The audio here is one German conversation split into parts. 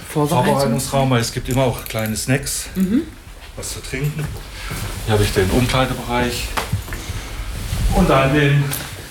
Vorbereitungsraum, weil es gibt immer auch kleine Snacks, was zu trinken. Hier habe ich den Umkleidebereich und dann den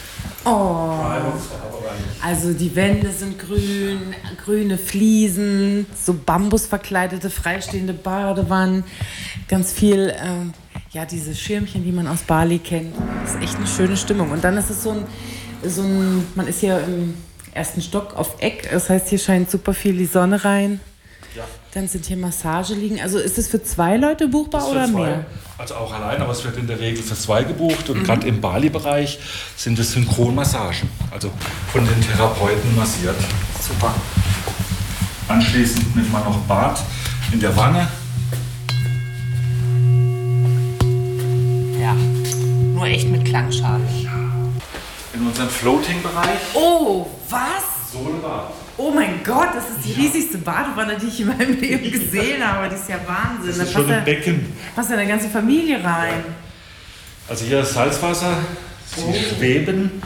Also die Wände sind grün, grüne Fliesen, so bambusverkleidete, freistehende Badewannen, ganz viel, diese Schirmchen, die man aus Bali kennt. Das ist echt eine schöne Stimmung. Und dann ist es man ist hier im ersten Stock auf Eck, das heißt, hier scheint super viel die Sonne rein. Ja. Dann sind hier Massageliegen. Also ist es für 2 Leute buchbar oder mehr? Also auch allein, aber es wird in der Regel für 2 gebucht. Und gerade im Bali-Bereich sind es Synchronmassagen, also von den Therapeuten massiert. Super. Anschließend nimmt man noch Bad in der Wanne. Ja, nur echt mit Klangschale. In unserem Floating-Bereich. Oh, was? Solebad. Oh mein Gott, das ist die riesigste Badewanne, die ich in meinem Leben gesehen habe. Die ist ja Wahnsinn. Das ist schon ein Becken. Passt ja eine ganze Familie rein. Also hier ist Salzwasser. Sie schweben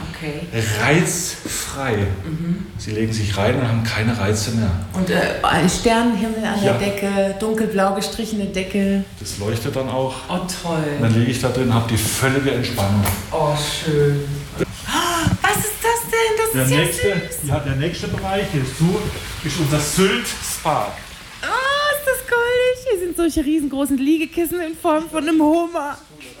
reizfrei. Sie legen sich rein und haben keine Reize mehr. Und ein Sternenhimmel an der Decke, dunkelblau gestrichene Decke. Das leuchtet dann auch. Oh toll. Und dann liege ich da drin, habe die völlige Entspannung. Oh schön. Was ist das denn? Das ist ja süß. Der nächste Bereich hierzu ist unser Sylt-Spa. Oh, ist das goldig. Hier sind solche riesengroßen Liegekissen in Form von einem Hummer.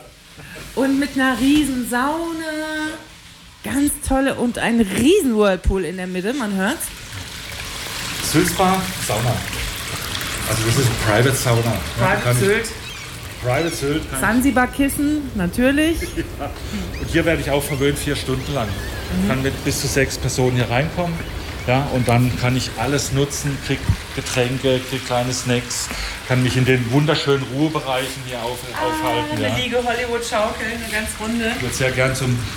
Und mit einer riesen Sauna. Ganz tolle und ein riesen Whirlpool in der Mitte, man hört's. Sylt-Spa, Sauna. Also das ist eine Private Sauna. Private Sylt. Private Sylt. Sansibar-Kissen, natürlich. Ja. Und hier werde ich auch verwöhnt 4 Stunden lang. Ich kann mit bis zu 6 Personen hier reinkommen. Ja, und dann kann ich alles nutzen, krieg Getränke, krieg kleine Snacks, kann mich in den wunderschönen Ruhebereichen hier aufhalten. Eine Liege Hollywood-Schaukel, eine ganz runde. Ich würde sehr gern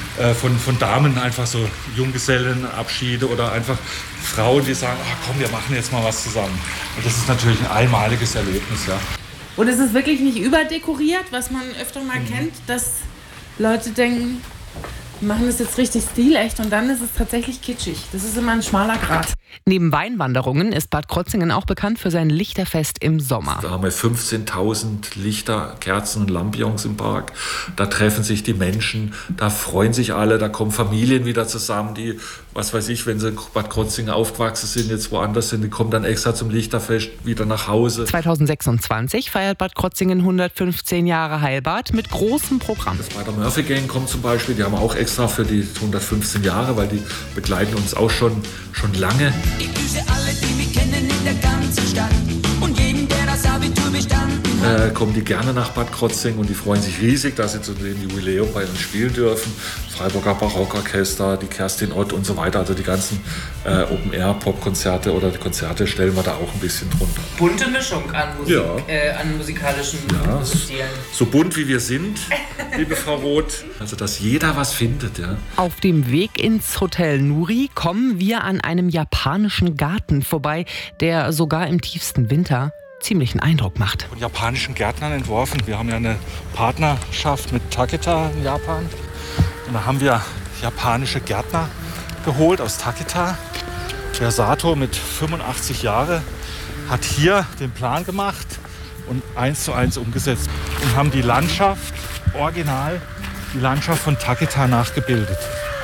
von Damen einfach so Junggesellenabschiede oder einfach Frauen, die sagen, komm, wir machen jetzt mal was zusammen. Und das ist natürlich ein einmaliges Erlebnis, ja. Und es ist wirklich nicht überdekoriert, was man öfter mal kennt, dass Leute denken, wir machen das jetzt richtig stilecht und dann ist es tatsächlich kitschig. Das ist immer ein schmaler Grat. Neben Weinwanderungen ist Bad Krotzingen auch bekannt für sein Lichterfest im Sommer. Da haben wir 15.000 Lichter, Kerzen und Lampions im Park. Da treffen sich die Menschen, da freuen sich alle, da kommen Familien wieder zusammen, die, was weiß ich, wenn sie in Bad Krotzingen aufgewachsen sind, jetzt woanders sind, die kommen dann extra zum Lichterfest wieder nach Hause. 2026 feiert Bad Krotzingen 115 Jahre Heilbad mit großem Programm. Das Baader Murphy Gang kommt zum Beispiel, die haben wir auch extra für die 115 Jahre, weil die begleiten uns auch schon lange. Ich grüße alle, die mich kennen in der ganzen Stadt und jeden, der das Abitur bestanden hat. Kommen die gerne nach Bad Krotzingen und die freuen sich riesig, dass sie zu dem Jubiläum bei uns spielen dürfen. Freiburger Barockorchester, die Kerstin Ott und so weiter. Also die ganzen Open-Air-Pop-Konzerte oder die Konzerte stellen wir da auch ein bisschen drunter. Bunte Mischung an Musik, an musikalischen Stilen. So bunt wie wir sind, liebe Frau Roth. Also dass jeder was findet, ja. Auf dem Weg ins Hotel Nuri kommen wir an einem japanischen Garten vorbei, der sogar im tiefsten Winter ziemlichen Eindruck macht. Von japanischen Gärtnern entworfen. Wir haben ja eine Partnerschaft mit Taketa in Japan. Und da haben wir japanische Gärtner geholt aus Taketa. Der Sato mit 85 Jahren hat hier den Plan gemacht und 1:1 umgesetzt. Und haben die Landschaft, original, die Landschaft von Taketa nachgebildet.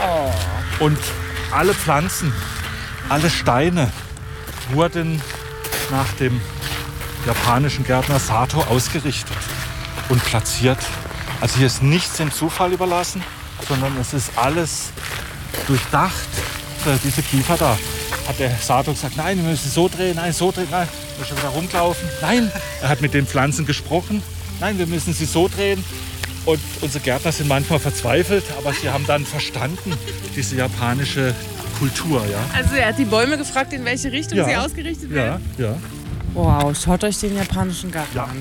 Und alle Pflanzen, alle Steine wurden nach dem japanischen Gärtner Sato ausgerichtet und platziert. Also hier ist nichts dem Zufall überlassen, sondern es ist alles durchdacht. Diese Kiefer da. Hat der Sato gesagt, nein, wir müssen so drehen, nein, so drehen, nein. Wir müssen wieder rumlaufen. Nein, er hat mit den Pflanzen gesprochen. Nein, wir müssen sie so drehen. Und unsere Gärtner sind manchmal verzweifelt, aber sie haben dann verstanden, diese japanische Kultur. Ja. Also er hat die Bäume gefragt, in welche Richtung sie ausgerichtet werden? Ja. Wow, schaut euch den japanischen Garten an.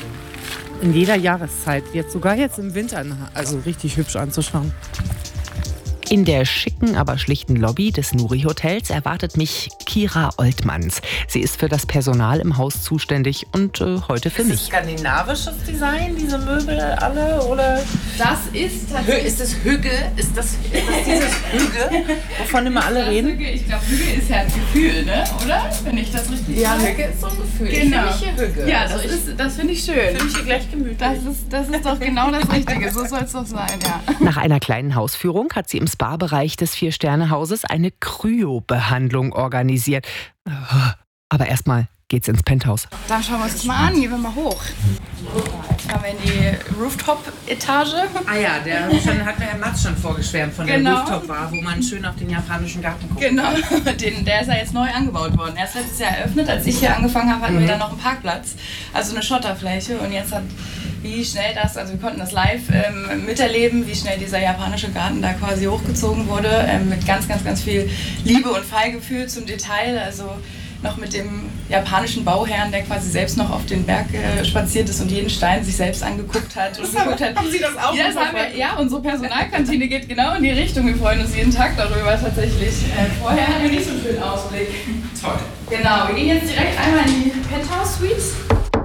In jeder Jahreszeit, sogar jetzt im Winter, also richtig hübsch anzuschauen. In der schicken, aber schlichten Lobby des Nuri-Hotels erwartet mich Kira Oltmanns. Sie ist für das Personal im Haus zuständig und heute für mich. Ist das skandinavisches Design, diese Möbel alle? Oder? Das ist tatsächlich... Ist das Hügge? Ist das dieses Hügge, wovon immer alle reden? Hügge? Ich glaube, Hügge ist ja ein Gefühl, ne? Oder? Wenn ich das richtig Ja, Hügge ist so ein Gefühl. Genau. Ich fühle mich hier Hügge. Ja, das finde ich schön. Ich fühle mich hier gleich gemütlich. Das ist doch genau das Richtige. So soll es doch sein, ja. Nach einer kleinen Hausführung hat sie im Spa-Bereich des 4-Sterne-Hauses eine Kryobehandlung organisiert. Aber erstmal geht's ins Penthouse. Dann schauen wir uns das mal an. Gehen wir mal hoch. Jetzt fahren wir in die Rooftop-Etage. Ah ja, hat mir Herr Matz schon vorgeschwärmt von der Rooftop-Bar, wo man schön auf den japanischen Garten guckt. Genau, der ist ja jetzt neu angebaut worden. Erst letztes Jahr eröffnet. Als ich hier angefangen habe, hatten wir dann noch einen Parkplatz. Also eine Schotterfläche. Und jetzt wie schnell wir konnten das live miterleben, wie schnell dieser japanische Garten da quasi hochgezogen wurde. Mit ganz, ganz, ganz viel Liebe und Feingefühl zum Detail. Also noch mit dem japanischen Bauherrn, der quasi selbst noch auf den Berg spaziert ist und jeden Stein sich selbst angeguckt hat. Haben Sie das auch? Ja, das haben wir, ja, unsere Personalkantine geht genau in die Richtung. Wir freuen uns jeden Tag darüber tatsächlich. Vorher hatten wir nicht so einen schönen Ausblick. Toll. Genau, wir gehen jetzt direkt einmal in die Penthouse-Suites.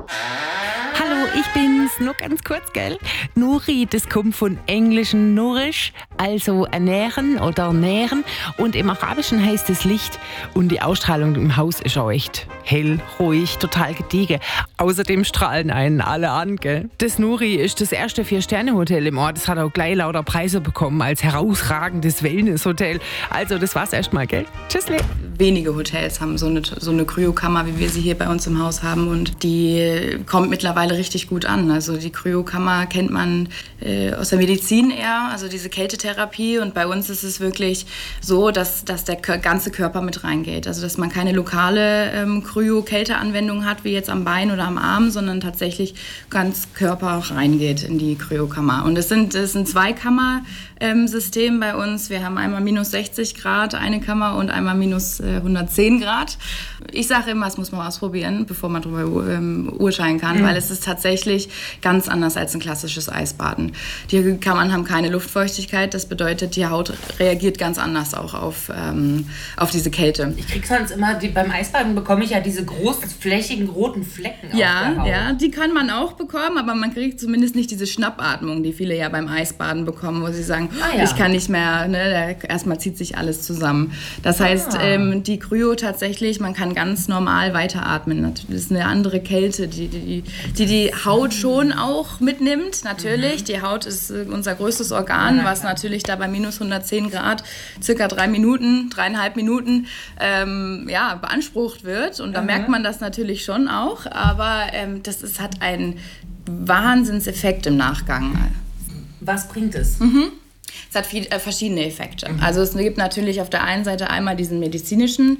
Hallo, ich bin's. Nur ganz kurz, gell? Nuri, das kommt von englischen Nourish, also ernähren oder nähren. Und im Arabischen heißt es Licht. Und die Ausstrahlung im Haus ist auch echt hell, ruhig, total gediegen. Außerdem strahlen einen alle an, gell? Das Nuri ist das erste 4-Sterne-Hotel im Ort. Es hat auch gleich lauter Preise bekommen als herausragendes Wellness-Hotel. Also, das war's erstmal, gell? Tschüssle. Wenige Hotels haben so eine Kryokammer, wie wir sie hier bei uns im Haus haben. Und die kommt mittlerweile richtig gut an. Also die Kryokammer kennt man aus der Medizin eher, also diese Kältetherapie. Und bei uns ist es wirklich so, dass der ganze Körper mit reingeht. Also dass man keine lokale Kryo-Kälteanwendung hat, wie jetzt am Bein oder am Arm, sondern tatsächlich ganz Körper reingeht in die Kryokammer. Und es ist ein Zweikammer-System bei uns. Wir haben einmal minus 60 Grad eine Kammer und einmal minus 110 Grad. Ich sage immer, das muss man ausprobieren, bevor man darüber urteilen kann, weil es ist tatsächlich ganz anders als ein klassisches Eisbaden. Die Kammern haben keine Luftfeuchtigkeit, das bedeutet, die Haut reagiert ganz anders auch auf diese Kälte. Ich krieg sonst immer, beim Eisbaden bekomme ich ja diese großen, flächigen, roten Flecken auf der Haut. Ja, die kann man auch bekommen, aber man kriegt zumindest nicht diese Schnappatmung, die viele ja beim Eisbaden bekommen, wo sie sagen, ich kann nicht mehr, erstmal zieht sich alles zusammen. Das heißt, die Kryo tatsächlich, man kann ganz normal weiteratmen. Das ist eine andere Kälte, die Haut schon auch mitnimmt, natürlich. Die Haut ist unser größtes Organ, was natürlich da bei minus 110 Grad circa 3,5 Minuten beansprucht wird. Und da merkt man das natürlich schon auch, aber hat einen Wahnsinnseffekt im Nachgang. Was bringt es? Es hat verschiedene Effekte. Also es gibt natürlich auf der einen Seite einmal diesen medizinischen.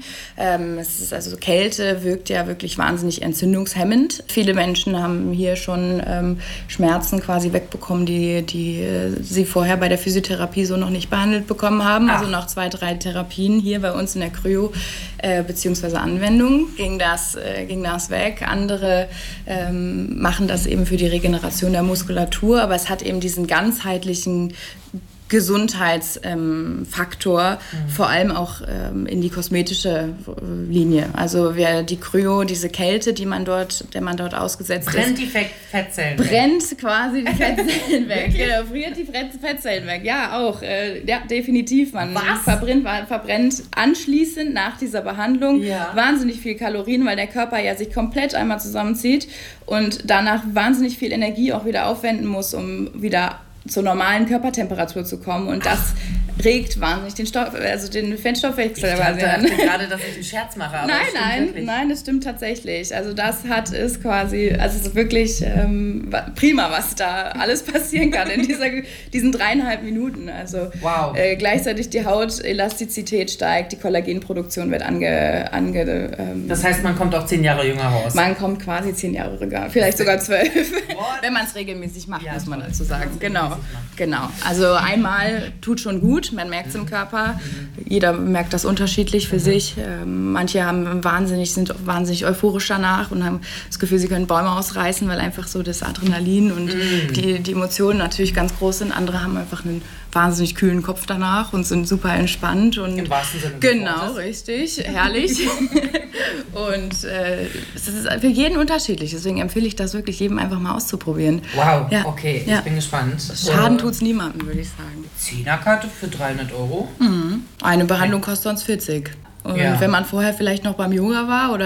Kälte wirkt ja wirklich wahnsinnig entzündungshemmend. Viele Menschen haben hier schon Schmerzen quasi wegbekommen, die sie vorher bei der Physiotherapie so noch nicht behandelt bekommen haben. Also nach 2-3 Therapien hier bei uns in der Kryo beziehungsweise Anwendung ging das weg. Andere machen das eben für die Regeneration der Muskulatur, aber es hat eben diesen ganzheitlichen Gesundheitsfaktor, vor allem auch in die kosmetische Linie. Also die Kryo, diese Kälte, der man dort ausgesetzt brennt ist. Die Fettzellen brennt quasi die Fettzellen weg. Genau, friert die Fettzellen weg. Ja, auch. Ja, definitiv. Man verbrennt anschließend nach dieser Behandlung wahnsinnig viel Kalorien, weil der Körper ja sich komplett einmal zusammenzieht und danach wahnsinnig viel Energie auch wieder aufwenden muss, um wieder zur normalen Körpertemperatur zu kommen, und das regt wahnsinnig den Fettstoffwechsel quasi an. Ich dachte gerade, dass ich einen Scherz mache, aber Nein, das stimmt tatsächlich. Also das ist quasi, es ist wirklich prima, was da alles passieren kann in diesen 3,5 Minuten. Also gleichzeitig die Hautelastizität steigt, die Kollagenproduktion wird das heißt, man kommt auch 10 Jahre jünger raus? Man kommt quasi 10 Jahre jünger, vielleicht sogar 12, wenn man es regelmäßig macht, muss man dazu sagen. Genau. Also einmal tut schon gut. gut. Man merkt es im Körper. Jeder merkt das unterschiedlich für sich. Manche sind wahnsinnig euphorisch danach und haben das Gefühl, sie können Bäume ausreißen, weil einfach so das Adrenalin und die Emotionen natürlich ganz groß sind. Andere haben einfach einen wahnsinnig kühlen Kopf danach und sind super entspannt. Und im wahrsten Sinne des genau, Wortes. richtig, herrlich. Und es ist für jeden unterschiedlich. Deswegen empfehle ich das wirklich jedem einfach mal auszuprobieren. Wow, Ja. okay, Ja. ich bin gespannt. Schaden tut es niemandem, würde ich sagen. Zehnerkarte für 300 €? Eine Behandlung kostet sonst 40. Und Ja. wenn man vorher vielleicht noch beim Yoga war oder